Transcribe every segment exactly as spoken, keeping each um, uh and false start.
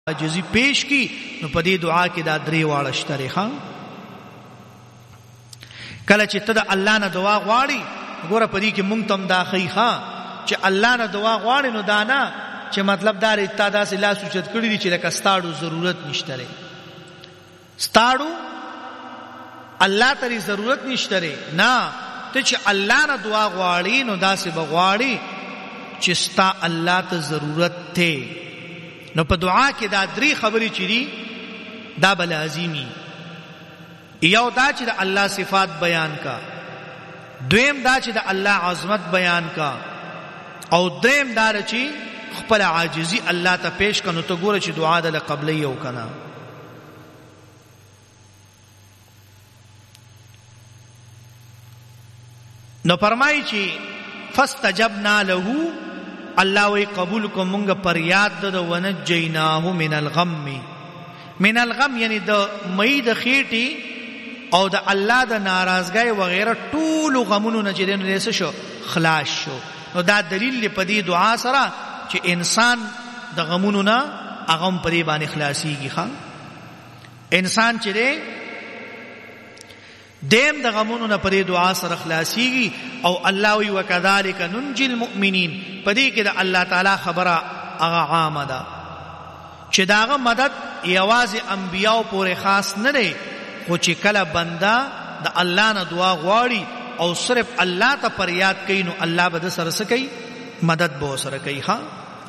عاجزی پیش کی نو په دې دعا کې دا درې واړه شته ښا. کله چې ته د الله نه دعا غواړي ګوره په دې کې مونږ تم دا خی ښا چې الله نه دعا غواړي نو دا نه چې مطلب دا ریتا داسې لاس اوچت کړی دي چې لکه ستاړو ضرورت نشته لري. ستاړو الله ته ضرورت نشته لري نه، ته چې الله نه دعا غواړي نو داسې بغواړي چې ستا الله ته ضرورت ته. نو په دعا کې دا درې خبرې چي دا بل عظیمی. یو دا چې د الله صفات بیان کا، دویم دا چې د الله عظمت بیان کا، او دریم دا چې خپل عاجزی الله ته پیش کنو. ته ګوره چې دعا د قبلی یو کنا. نو فرمایي چې فاستجبنا له، الله وی قبول کو مونږ پر یاد د ونجیناه من الغم. من الغم یعنی د مې د خېټي او د الله د ناراضګۍ وغیرہ ټول غمونو نه چې دین رسې شو خلاص شو. نو دا دلیل په دې دعا سره چې انسان د غمونو نه هغه په دې باندې خلاصيږي. ښا انسان چې دی دیم د غمونو نه په دې دعا سره خلاصيږي. او الله وی وکذالک ننجي المؤمنین، په دې کې د الله تعالی خبره هغه عامه ده چې داغه مدد یوازې انبیاء پورې خاص نه دی، خو چې کله بنده د الله نه دعا غواړي او صرف الله ته فریاد کوي نو الله به د سره څه کوي؟ مدد به سره کوي. ها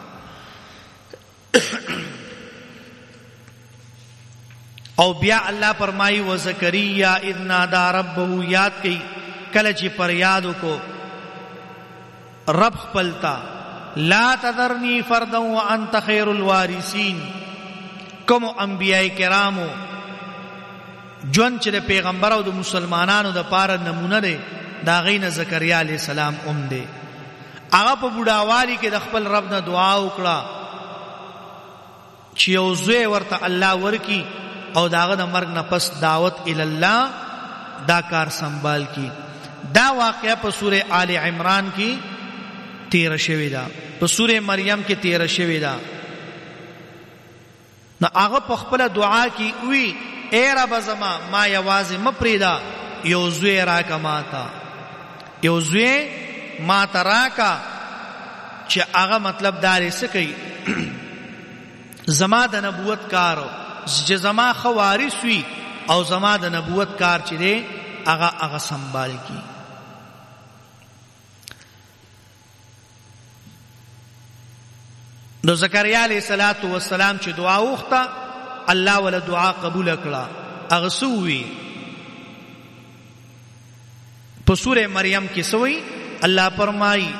او بیا الله فرمایي و زکریا اذ نادى ربه، یاد کوي کله چې فریاد وکړو رب خپلتا لا تذرنی فردا وانت خیر الوارثین. کوم انبیاء کرامو جون چې د پیغمبر او د مسلمانانو د پاره نمونه دی، دا غینه زکریا علیہ السلام اوم دی. هغه په بوډاوالي کې د خپل رب نه دعا وکړه چې یو زوی ورته الله ورکی او داغه د مرګ نه پس دعوت ال الله دا کار سنبال کی. دا واقعہ په سوره آل عمران کې تیر شوی دا، په سوره مریم کې تیر شوی دا. نو هغه په خپل دعا کې وی اے رب زما ما یوازې مپریدا یو زوی راکا ماتا، یو زوی ما تراکا چې هغه مطلب داري سکی زما د نبوت کارو چې زما خوارث وي او زما د نبوت کار چې دی هغه هغه سنبال کی. نو زکریا علیہ الصلوۃ والسلام چې دعا وغوښته الله ول دعا قبول کړه. هغه سووي په سوره مریم کې سوئی الله فرمایي